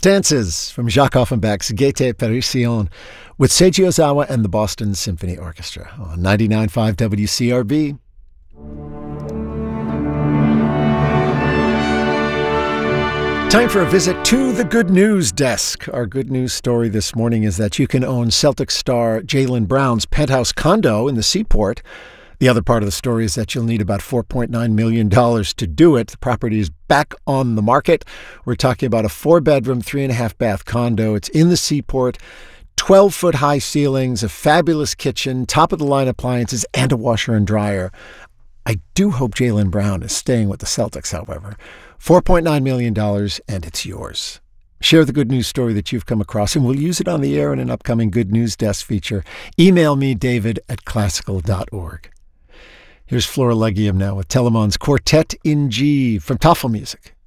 Dances from Jacques Offenbach's Gaieté Parisienne with Seiji Ozawa and the Boston Symphony Orchestra on 99.5 WCRB. Time for a visit to the Good News Desk. Our good news story this morning is that you can own Celtics star Jaylen Brown's penthouse condo in the Seaport. The other part of the story is that you'll need about $4.9 million to do it. The property is back on the market. We're talking about a 4-bedroom, 3.5-bath condo. It's in the Seaport, 12-foot high ceilings, a fabulous kitchen, top-of-the-line appliances, and a washer and dryer. I do hope Jaylen Brown is staying with the Celtics, however. $4.9 million, and it's yours. Share the good news story that you've come across, and we'll use it on the air in an upcoming Good News Desk feature. Email me, david@classical.org. Here's Flora Legium now with Telemann's Quartet in G from Tafelmusik.